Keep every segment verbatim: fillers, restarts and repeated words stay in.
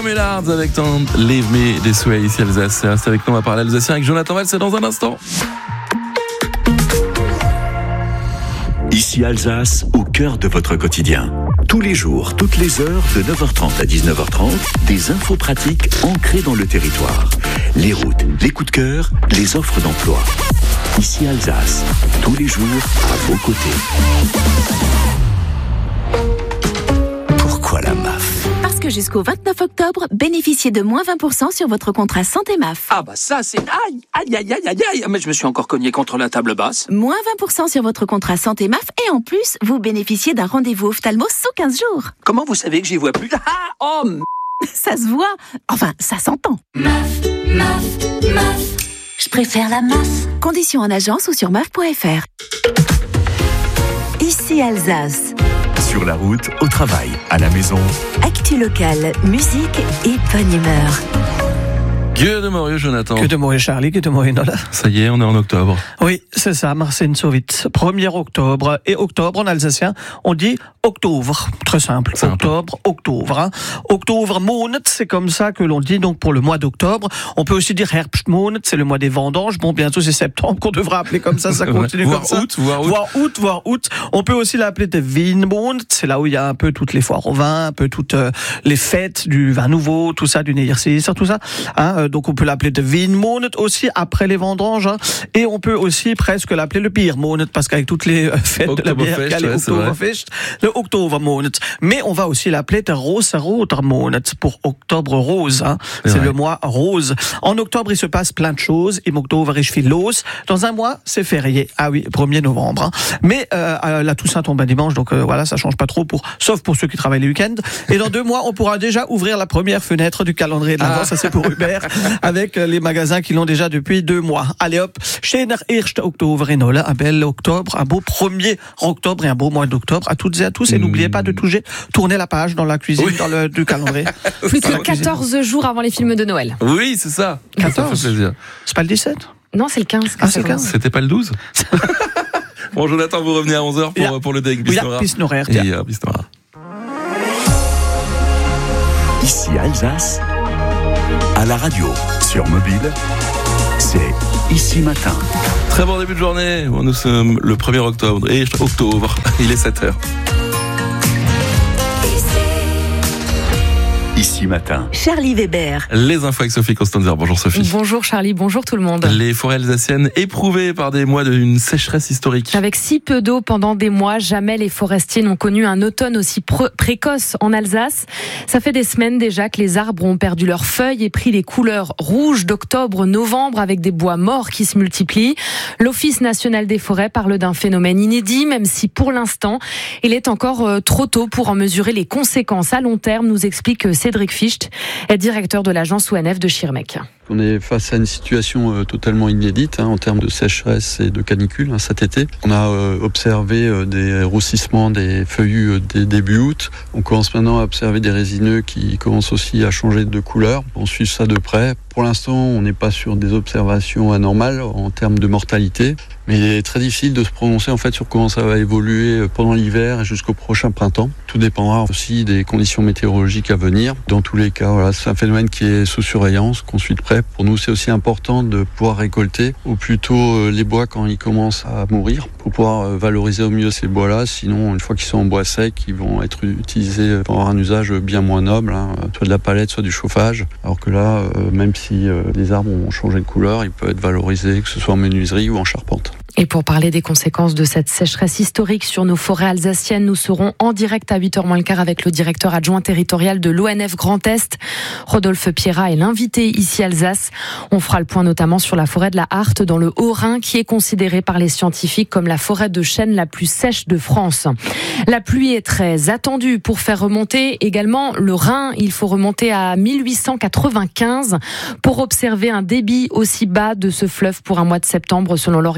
Mélards avec Don't Leave Me This Way ici Alsace. Reste avec nous, on va parler alsacien avec Jonathan Valls, c'est dans un instant. Ici Alsace, au cœur de votre quotidien. Tous les jours, toutes les heures, de neuf heures trente à dix-neuf heures trente, des infos pratiques ancrées dans le territoire. Les routes, les coups de cœur, les offres d'emploi. Ici Alsace, tous les jours, à vos côtés. Pourquoi la M A F ? Parce que jusqu'au vingt-neuf octobre, bénéficiez de moins vingt pour cent sur votre contrat santé M A F. Ah bah ça c'est... Aïe, aïe, aïe, aïe, aïe, aïe. Mais je me suis encore cogné contre la table basse. Moins vingt pour cent sur votre contrat santé M A F et en plus, vous bénéficiez d'un rendez-vous ophtalmo sous quinze jours. Comment vous savez que j'y vois plus? Ah, oh, m... Ça se voit. Enfin, ça s'entend. M A F, M A F, M A F. Je préfère la M A F. Conditions en agence ou sur M A F point F R. Ici Alsace. Sur la route, au travail, à la maison. Actu locale, musique et bonne humeur. Gueux de Morieux, Jonathan. Que de Morieux, Charlie, que de Morieux, Nola. Ça y est, on est en octobre. Oui, c'est ça, Marcin Sovitz. premier octobre. Et octobre, en alsacien, on dit octobre. Très simple. simple. Octobre, octobre. Hein. Octobre, Monat, c'est comme ça que l'on dit donc pour le mois d'octobre. On peut aussi dire Herbstmonat, c'est le mois des vendanges. Bon, bientôt c'est septembre qu'on devra appeler comme ça, ça continue voire comme ça. Août, voire août. Voire août, voire août. On peut aussi l'appeler de Wienmonat, c'est là où il y a un peu toutes les foires au vin, un peu toutes euh, les fêtes du vin nouveau, tout ça, du Neiersis, tout ça. Hein, euh, donc on peut l'appeler de Wienmonat aussi après les vendanges. Hein, et on peut aussi presque l'appeler le Biermonat parce qu'avec toutes les euh, fêtes de la bière, il y a les Oktoberfest, le Oktobermonat. Mais on va aussi l'appeler de Rosa-Roter-Monat pour octobre rose. Hein. C'est, c'est le mois rose. En octobre, il se passe plein de choses. Im Oktober ist viel los. Dans un mois, c'est férié. Ah oui, premier novembre. Hein. Mais euh, la Toussaint tombe un dimanche, donc euh, voilà, ça change pas trop, pour, sauf pour ceux qui travaillent les week-ends. Et dans deux mois, on pourra déjà ouvrir la première fenêtre du calendrier de l'Avent. Ah. Ça, c'est pour Hubert, avec les magasins qui l'ont déjà depuis deux mois. Allez hop, schöner erster Oktober in Nola, un bel octobre, un beau premier octobre et un beau mois d'octobre à toutes et à tous. Et mmh. n'oubliez pas de toucher, tourner la page dans la cuisine, oui. dans le du calendrier. Plus que quatorze jours avant les films de Noël. Oui, c'est ça. quatorze Ça fait plaisir. C'est pas le dix-sept? Non, c'est le quinze. Ah, c'est le quinze. C'était pas le douze? Bon, Jonathan, vous revenez à onze heures pour, yeah. pour le Deg Bisnora. Oui, Bisnora. Et euh, Bisnora. Ici Alsace, à la radio, sur mobile, c'est Ici Matin. Très bon début de journée. Nous sommes le premier octobre. Et octobre, il est sept heures. Ici Matin. Charlie Weber. Les infos avec Sophie Constanzer. Bonjour Sophie. Bonjour Charlie, bonjour tout le monde. Les forêts alsaciennes éprouvées par des mois d'une sécheresse historique. Avec si peu d'eau pendant des mois, jamais les forestiers n'ont connu un automne aussi pr- précoce en Alsace. Ça fait des semaines déjà que les arbres ont perdu leurs feuilles et pris les couleurs rouges d'octobre, novembre, avec des bois morts qui se multiplient. L'Office national des forêts parle d'un phénomène inédit, même si pour l'instant, il est encore euh, trop tôt pour en mesurer les conséquences à long terme, nous explique Cédric Ficht, directeur de l'agence O N F de Schirmeck. On est face à une situation euh, totalement inédite hein, en termes de sécheresse et de canicule hein, cet été. On a euh, observé euh, des roussissements des feuillus euh, dès début août. On commence maintenant à observer des résineux qui commencent aussi à changer de couleur. On suit ça de près. Pour l'instant, on n'est pas sur des observations anormales en termes de mortalité. Mais il est très difficile de se prononcer en fait sur comment ça va évoluer pendant l'hiver et jusqu'au prochain printemps. Tout dépendra aussi des conditions météorologiques à venir. Dans tous les cas, voilà, c'est un phénomène qui est sous surveillance, qu'on suit de près. Pour nous, c'est aussi important de pouvoir récolter au plus tôt les bois quand ils commencent à mourir pour pouvoir valoriser au mieux ces bois-là. Sinon, une fois qu'ils sont en bois sec, ils vont être utilisés pour avoir un usage bien moins noble, hein, soit de la palette, soit du chauffage. Alors que là, même si les arbres ont changé de couleur, ils peuvent être valorisés, que ce soit en menuiserie ou en charpente. Et pour parler des conséquences de cette sécheresse historique sur nos forêts alsaciennes, nous serons en direct à huit heures moins le quart avec le directeur adjoint territorial de l'O N F Grand Est. Rodolphe Pierrat est l'invité ici Alsace. On fera le point notamment sur la forêt de la Harte dans le Haut-Rhin qui est considérée par les scientifiques comme la forêt de chêne la plus sèche de France. La pluie est très attendue pour faire remonter également le Rhin. Il faut remonter à mille huit cent quatre-vingt-quinze pour observer un débit aussi bas de ce fleuve pour un mois de septembre selon l'organisme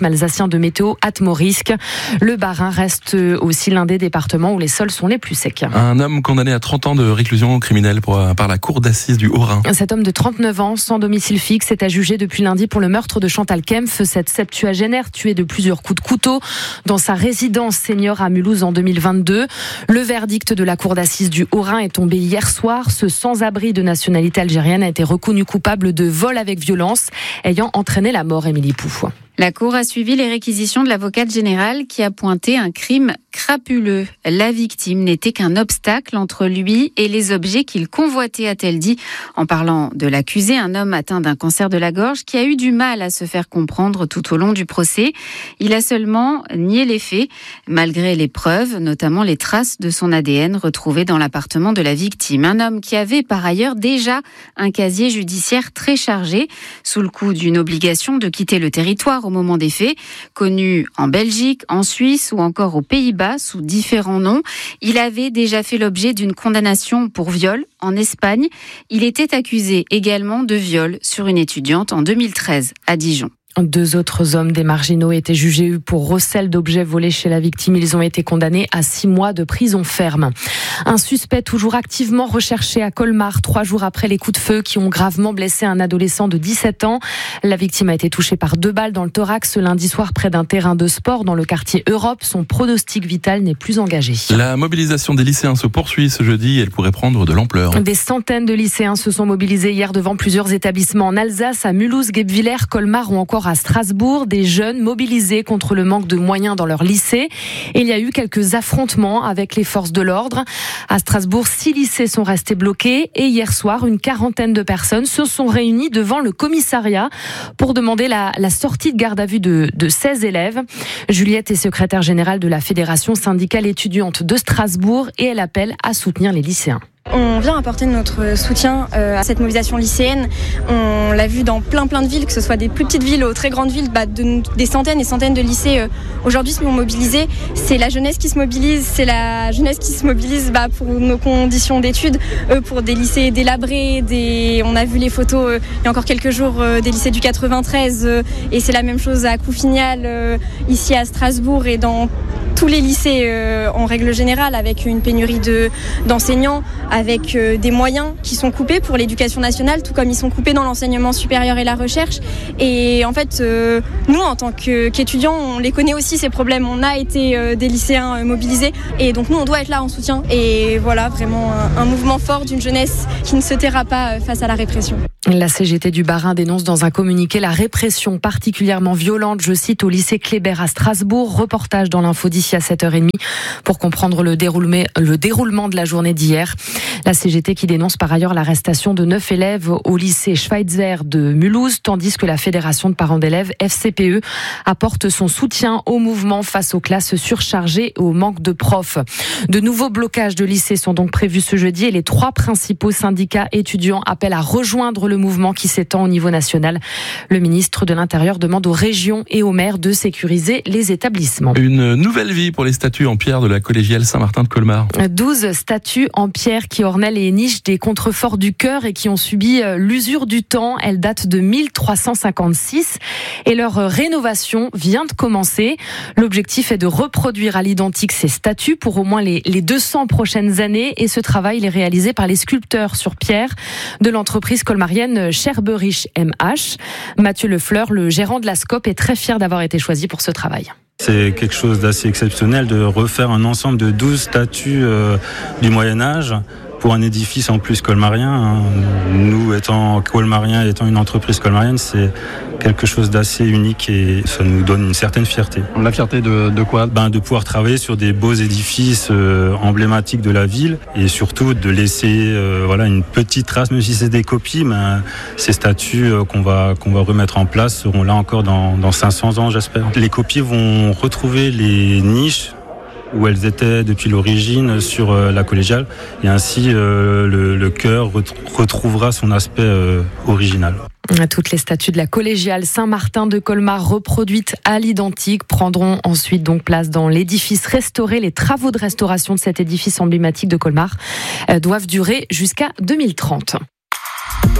alsacien de météo Atmorisque. Le Bas-Rhin reste aussi l'un des départements où les sols sont les plus secs. Un homme condamné à trente ans de réclusion criminelle pour, par la cour d'assises du Haut-Rhin. Cet homme de trente-neuf ans, sans domicile fixe, est à juger depuis lundi pour le meurtre de Chantal Kempf, cette septuagénaire tuée de plusieurs coups de couteau dans sa résidence senior à Mulhouse en deux mille vingt-deux. Le verdict de la cour d'assises du Haut-Rhin est tombé hier soir. Ce sans-abri de nationalité algérienne a été reconnu coupable de vol avec violence, ayant entraîné la mort. Émilie Pouf. La Cour a suivi les réquisitions de l'avocate générale qui a pointé un crime crapuleux. La victime n'était qu'un obstacle entre lui et les objets qu'il convoitait, a-t-elle dit, en parlant de l'accusé, un homme atteint d'un cancer de la gorge qui a eu du mal à se faire comprendre tout au long du procès. Il a seulement nié les faits, malgré les preuves, notamment les traces de son A D N retrouvées dans l'appartement de la victime. Un homme qui avait par ailleurs déjà un casier judiciaire très chargé, sous le coup d'une obligation de quitter le territoire au moment des faits, connu en Belgique, en Suisse ou encore aux Pays-Bas sous différents noms. Il avait déjà fait l'objet d'une condamnation pour viol en Espagne. Il était accusé également de viol sur une étudiante en deux mille treize à Dijon. Deux autres hommes des marginaux étaient jugés pour recel d'objets volés chez la victime. Ils ont été condamnés à six mois de prison ferme. Un suspect toujours activement recherché à Colmar, trois jours après les coups de feu qui ont gravement blessé un adolescent de dix-sept ans. La victime a été touchée par deux balles dans le thorax ce lundi soir près d'un terrain de sport dans le quartier Europe. Son pronostic vital n'est plus engagé. La mobilisation des lycéens se poursuit ce jeudi. Elle pourrait prendre de l'ampleur. Des centaines de lycéens se sont mobilisés hier devant plusieurs établissements en Alsace, à Mulhouse, Guebwiller, Colmar ou encore à Strasbourg, des jeunes mobilisés contre le manque de moyens dans leur lycée. Et il y a eu quelques affrontements avec les forces de l'ordre. À Strasbourg, six lycées sont restés bloqués et hier soir, une quarantaine de personnes se sont réunies devant le commissariat pour demander la, la sortie de garde à vue de, de seize élèves. Juliette est secrétaire générale de la Fédération syndicale étudiante de Strasbourg et elle appelle à soutenir les lycéens. On vient apporter notre soutien à cette mobilisation lycéenne. On l'a vu dans plein plein de villes, que ce soit des plus petites villes aux très grandes villes, bah, de, des centaines et centaines de lycées aujourd'hui se sont mobilisés. C'est la jeunesse qui se mobilise, c'est la jeunesse qui se mobilise bah, pour nos conditions d'études, pour des lycées délabrés. Des... On a vu les photos il y a encore quelques jours des lycées du quatre-vingt-treize et c'est la même chose à Couffignal, ici à Strasbourg et dans tous les lycées euh, en règle générale, avec une pénurie de, d'enseignants, avec euh, des moyens qui sont coupés pour l'éducation nationale, tout comme ils sont coupés dans l'enseignement supérieur et la recherche. Et en fait, euh, nous, en tant que, qu'étudiants, on les connaît aussi, ces problèmes. On a été euh, des lycéens euh, mobilisés. Et donc, nous, on doit être là en soutien. Et voilà, vraiment un, un mouvement fort d'une jeunesse qui ne se taira pas euh, face à la répression. La C G T du Bas-Rhin dénonce dans un communiqué la répression particulièrement violente, je cite, au lycée Kléber à Strasbourg. Reportage dans l'info d'ici à sept heures trente pour comprendre le déroulement, le déroulement de la journée d'hier. La C G T qui dénonce par ailleurs l'arrestation de neuf élèves au lycée Schweitzer de Mulhouse, tandis que la Fédération de parents d'élèves, F C P E, apporte son soutien au mouvement face aux classes surchargées et au manque de profs. De nouveaux blocages de lycées sont donc prévus ce jeudi et les trois principaux syndicats étudiants appellent à rejoindre le mouvement qui s'étend au niveau national. Le ministre de l'Intérieur demande aux régions et aux maires de sécuriser les établissements. Une nouvelle vie pour les statues en pierre de la collégiale Saint-Martin de Colmar. douze statues en pierre qui ornaient les niches des contreforts du chœur et qui ont subi l'usure du temps. Elles datent de mille trois cent cinquante-six et leur rénovation vient de commencer. L'objectif est de reproduire à l'identique ces statues pour au moins les, les deux cents prochaines années et ce travail est réalisé par les sculpteurs sur pierre de l'entreprise colmarienne Scherberich M H. Mathieu Lefleur, le gérant de la Scope, est très fier d'avoir été choisi pour ce travail. C'est quelque chose d'assez exceptionnel de refaire un ensemble de douze statues euh, du Moyen-Âge pour un édifice en plus colmarien. Hein. Nous, étant colmariens, étant une entreprise colmarienne, c'est quelque chose d'assez unique et ça nous donne une certaine fierté. La fierté de, de quoi ? Ben, de pouvoir travailler sur des beaux édifices euh, emblématiques de la ville et surtout de laisser euh, voilà, une petite trace, même si c'est des copies, ben, ces statues euh, qu'on va, qu'on va remettre en place seront là encore dans, dans cinq cents ans, j'espère. Les copies vont retrouver les niches où elles étaient depuis l'origine sur euh, la collégiale et ainsi euh, le, le chœur ret- retrouvera son aspect euh, original. Toutes les statues de la collégiale Saint-Martin de Colmar reproduites à l'identique prendront ensuite donc place dans l'édifice restauré. Les travaux de restauration de cet édifice emblématique de Colmar euh, doivent durer jusqu'à deux mille trente.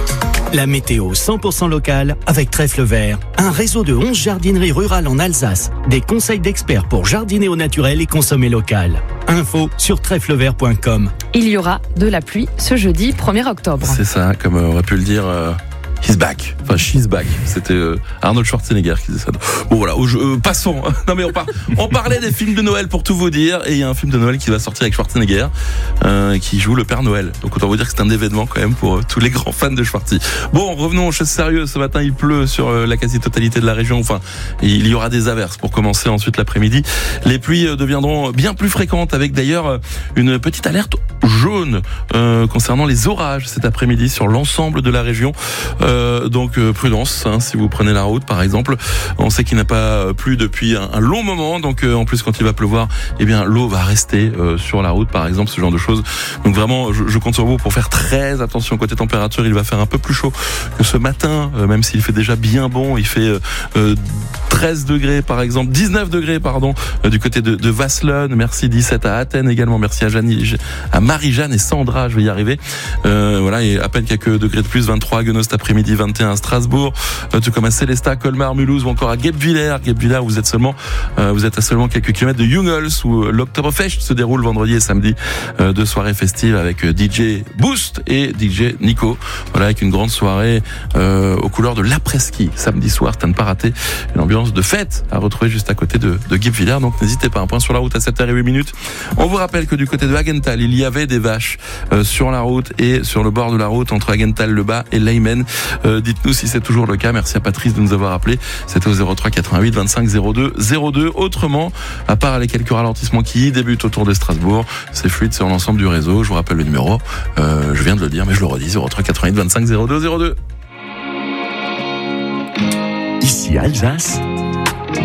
La météo cent pour cent locale avec Trèfle Vert. Un réseau de onze jardineries rurales en Alsace. Des conseils d'experts pour jardiner au naturel et consommer local. Info sur trèfle vert point com. Il y aura de la pluie ce jeudi premier octobre. C'est ça, comme on aurait pu le dire... Euh... He's back, enfin she's back. C'était euh, Arnold Schwarzenegger qui disait ça. Bon voilà, au jeu, euh, passons. Non mais on, par, on parlait des films de Noël pour tout vous dire, et il y a un film de Noël qui va sortir avec Schwarzenegger, euh, qui joue le Père Noël. Donc autant vous dire que c'est un événement quand même pour euh, tous les grands fans de Schwarty. Bon, revenons aux choses sérieuses. Ce matin, il pleut sur euh, la quasi-totalité de la région. Enfin, il y aura des averses pour commencer ensuite l'après-midi. Les pluies euh, deviendront bien plus fréquentes, avec d'ailleurs euh, une petite alerte jaune euh, concernant les orages cet après-midi sur l'ensemble de la région. Euh, donc euh, prudence hein, si vous prenez la route par exemple. On sait qu'il n'a pas plu depuis un, un long moment, donc euh, en plus quand il va pleuvoir, eh bien l'eau va rester euh, sur la route par exemple, ce genre de choses. Donc vraiment je, je compte sur vous pour faire très attention. Côté température, il va faire un peu plus chaud que ce matin, euh, même s'il fait déjà bien bon. Il fait euh, treize degrés par exemple, dix-neuf degrés pardon euh, du côté de, de Vasselonne. Merci. Dix-sept à Athènes également. Merci à Jeanne, à Marie-Jeanne et Sandra, je vais y arriver. Euh, voilà, et à peine quelques degrés de plus, vingt-trois à Guenos cet après-midi, vingt et un à Strasbourg, euh, tout comme à Célestat, Colmar, Mulhouse ou encore à Guebwiller. Guebwiller, vous êtes seulement, euh, vous êtes à seulement quelques kilomètres de Jungels où euh, l'Oktoberfest se déroule vendredi et samedi, euh, deux soirées festives avec euh, D J Boost et D J Nico. Voilà, avec une grande soirée euh, aux couleurs de l'après-ski samedi soir. C'est à ne pas rater, une ambiance de fête à retrouver juste à côté de, de Guebwiller. Donc n'hésitez pas. Un point sur la route à sept heures huit minutes. On vous rappelle que du côté de Hagenthal, il y avait des vaches euh, sur la route et sur le bord de la route entre Hagenthal le Bas et Leimen. Euh, dites-nous si c'est toujours le cas. Merci à Patrice de nous avoir appelé. C'était au zéro trois quatre-vingt-huit vingt-cinq zéro deux zéro deux. Autrement, à part les quelques ralentissements qui débutent autour de Strasbourg, c'est fluide sur l'ensemble du réseau. Je vous rappelle le numéro. Euh, je viens de le dire, mais je le redis. zéro trois quatre-vingt-huit vingt-cinq zéro deux zéro deux. Ici Alsace,